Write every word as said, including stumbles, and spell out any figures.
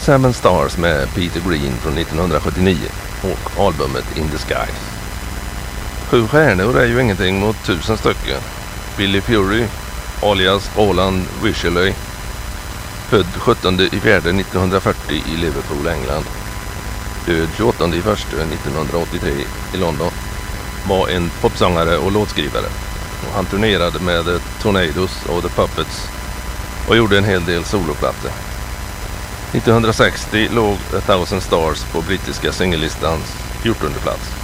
Seven Stars med Peter Green från nittonhundrasjuttionio och albumet In the Skies. Sju stjärnor är ju ingenting mot tusen stycken. Billy Fury, alias Roland Wycherley, född sjuttonde i fjärde nittonhundrafyrtio i Liverpool, England. Död tjugoåttonde i första nittonhundraåttiotre i London. Var en popsångare och låtskrivare. Och han turnerade med The Tornadoes och The Puppets och gjorde en hel del soloplattor. nittonhundrasextio låg A Thousand Stars på brittiska singellistans fjortonde plats.